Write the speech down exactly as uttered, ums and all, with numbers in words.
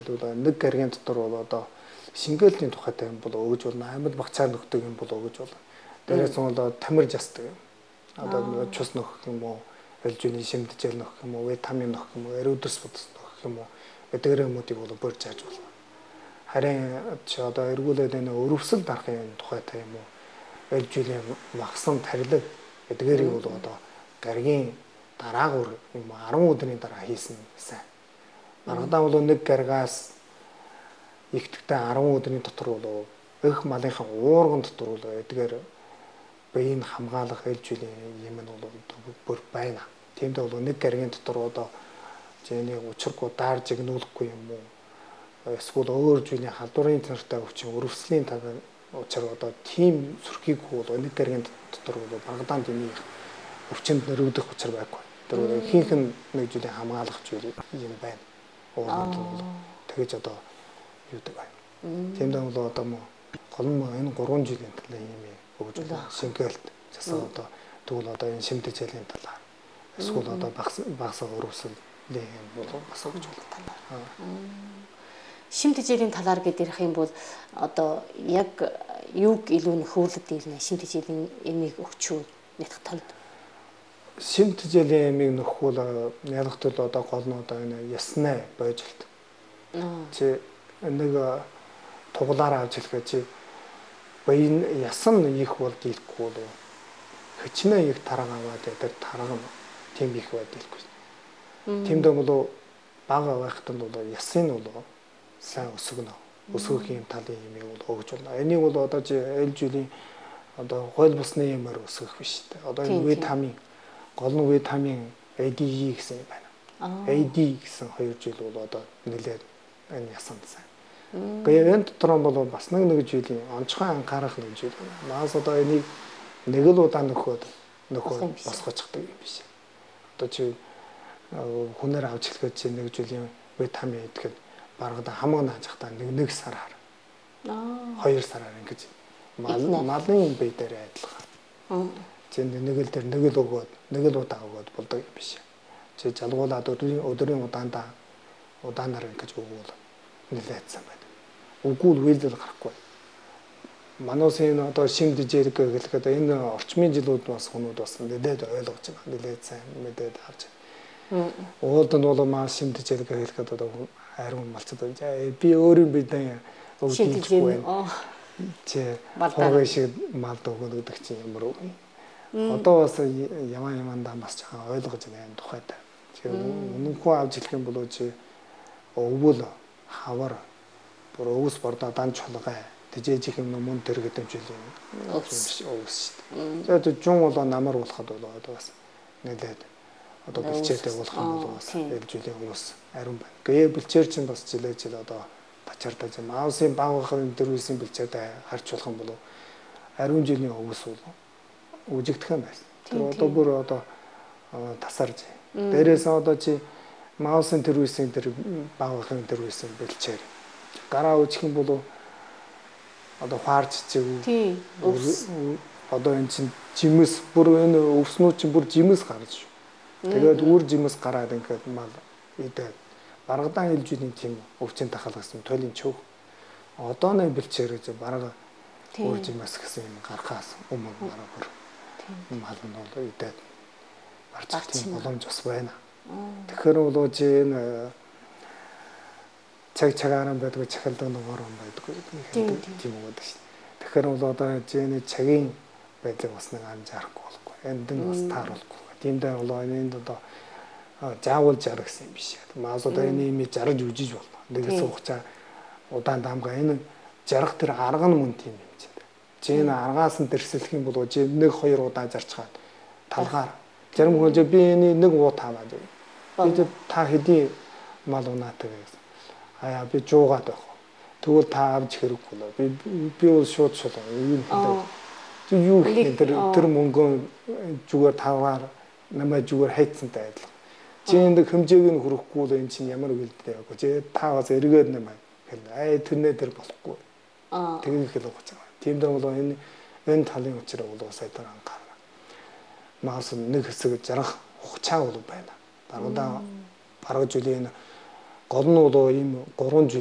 Нэг гаригийн дотор бол одоо шингээлийн тухайтай юм бол өгж болно. Амьд багцаар нөхдөг юм бол өгж болно. Дээрээс нь бол тамирж ясдаг юм. Одоо чус нөхөх юм уу, элжүний шимтжэл нөхөх юм уу, витамин нөхөх юм уу, эрүүдэс бодос нөхөх юм уу, эдгээр юмуудыг бол бөрж яаж болно. Харин ч одоо эргүүлээд энэ өрөвсөл дарахын тухайтай юм уу, элжүний магсан тарилэг эдгээрийг бол одоо гаригийн дараагуур юм арван өдрийн дараа хийсэн сайн. Аргадаа бол нэг гаригаас ихтгэхдээ арван өдрийн дотор бол их малынхаа уурган дотор бол эдгээр биеийг хамгаалах элжүлийн юм нь бол бүр байна. Тиймдээ бол нэг гаригийн дотор одоо зэний учиргүй даарж игнүүлэхгүй юм уу? Эсвэл өөр зүйлийн халдварын танартай өвчин өрөвслийн тал учир одоо тийм сүрхийг бол нэг гаригийн дотор бол багадаан дэмий өвчнөд нөрөгдөх учир байхгүй. Тэр ихийнх нь нэг зүйлийг хамгаалах зүйл юм байна. Уурганд бол тэгэж одоо юудаг байна. Тиймдээ бол одоо мөн гол нь энэ гурван жилийн талаар юм өгж байна. Шингээлт засаа одоо тэгвэл одоо энэ шимтгийлийн талаар эсвэл одоо багс багсаа өрөвсөлийн юм бол бас өгж байна. Шимтгийлийн талаар гэдэг юм бол одоо яг юуг илүү нөхөрлөд ирнэ шимтгийлийн эмийг өгчүү нэг танд шимтгийлийн эмийг нөхөх бол ялгтал одоо гол нь одоо энэ яснаа бойжилт. Чи нэг туглаараа авч хэлгээ чи баян ясан их бол дийлэхгүй бол хичнээн их тарга аваад тэр тарга тийм их байд дийлэхгүй. Тиймдээ бол бага байхад нь бол ясын бол сайн өсгөнө. Өсгөх юм талын юмыг бол өгж болно. Энийг бол одоо чи элжүлийн одоо гол бусны юмар өсгөх биш үү? Одоо энэ витамин гол нь витамин A D E гэсэн юм байна. A D гэсэн хоёр жил бол одоо нэлээд энэ ясанд сайн. Гэхдээ энэ дотор бол бас нэг нэг жилийн онцгой анхаарах нэг жил байна. Маас одоо энийг нэг л удаа нөхөд нөхөд босгочихдаг юм биш. Одоо чи хүнээр авч хэлгээд чи нэг жилийн витамин идэхэд баргада хамаг наажахтаа нэг нэг сараар. Аа. Хоёр сараар ингэж малын бие дээр адилхан. Чи нэг л дээр нэг л өгөөд нэг л удаа өгөөд болдог юм биш. Чи жалгуулаад өдрийн өдрийн удаандаа удаанаар ингэж өгвөл нэлээдсэн байна. Үгүй л үйлдэл гарахгүй. Мануусын одоо шимтгийг гэхэд энэ орчмын жилүүд бас хүмүүс бас нэлээд ойлгож байгаа. Нэлээд сайн мэдээд авч. Уулд нь бол маа шимтгийг гэхэд одоо ариун малцад байна. Би өөрийн бидэн өгдөггүй байна. Чи хогоо шиг малд өгдөг чинь ямар үг. Одоо бас яваа ямандаа бас жоохон ойлгож байна энэ тухайтай. Тэгэхээр үнэнгүй авч хэлэх юм бол чи өвөл хавар бүр өвс бордоо дан чулгай тэжээж их юм мөн тэр гэдэг юм жил өвс өвс шүү дээ. Тэгээд жун болоо намар болоход бол одоо бас нэлээд одоо бэлчээртэй болох юм бол бас элжүлийн хүмүүс ариун байна. Гээ бэлчээр чинь бас жилээ жил одоо бачаартай юм. Аусын багын дөрвөөсийн бэлчээртэй харж болох юм бол ариун жилийн өвс бол үжигдэх юм байна. Тэр одоо бүр одоо тасарж. Дээрээс одоо чи маусын дөрвөөсийн тэр багын дөрвөөсийн бэлчээр гараа үүсэх юм бол одоо хаарч чиг. Тийм. Одоо энэ чинь жимс бүр энэ өвснүүд чинь бүр жимс гарч. Тэгээд үр жимс гараад ингээд мал идээд баргадаан элжүлийн тийм өвчин тахалгасан туйлын чөг. Одоо нэг бэлчээр гэж барга үр жимс гэсэн юм гарахаас өмнө барга бүр мал нь бол идээд барчих тийм боломж бас байна. Тэгэхээр бол чи энэ цаг цагаараа байдаг цахилдаг ногоор юм байдаг тийм үг гэдэг шин. Тэгэхээр бол одоо зэний цагийн байдлыг бас нэг анзаарахгүй болохгүй. Энд нь бас тааруулахгүй. Тиймдээ бол энд одоо заавал жарах гэсэн юм биш. Маас одоо энэ юм жарж үжиж болно. Нэгээс хугацаа удаан дамгаа энэ жарах тэр арга нь мөн тийм юм чинь. Чи энэ аргаас нь дэрсэлэх юм бол чи нэг хоёр удаа зарчгаад талгаар зарим хүн би энэ нэг уу тааваад. Би та хэдий мал унаатай гэсэн. Аа би жуугаад байх. Тэгвэл та авч хэрэггүй л. Би би бол шууд шууд юм хэлээ. Чи юу гэх тэр тэр мөнгөө зүгээр таваар намайг зүгээр хайцсантай адилхан. Чи энэ хэмжээг нь хүрэхгүй л эн чинь ямар үлдээ яг. Чи таваас эргээд намайг хэл. Аа тэрнээ тэр болохгүй. Аа тэгэх хэл болж байгаа. Тиймдээ бол энэ энэ талын учраа бол сайтар анхаарна. Маас нэг хэсэг жарах хугацаа бол байна. Баргадаа бараг жилийн гол нь бол ийм гурван